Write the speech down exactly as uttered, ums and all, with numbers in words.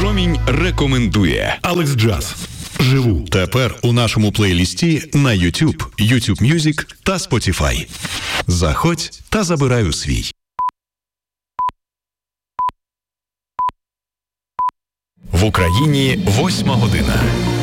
Промінь рекомендує. Алекс Джаз. Живу. Тепер у нашому плейлісті на YouTube, YouTube Music та Spotify. Заходь та забирай у свій. В Україні восьма година.